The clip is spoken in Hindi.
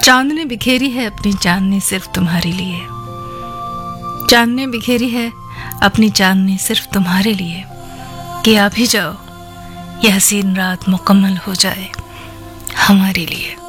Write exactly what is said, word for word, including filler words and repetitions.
चांद ने बिखेरी है अपनी चांदनी सिर्फ तुम्हारे लिए। चांद ने बिखेरी है अपनी चांदनी सिर्फ तुम्हारे लिए कि आ भी जाओ, यह हसीन रात मुकम्मल हो जाए हमारे लिए।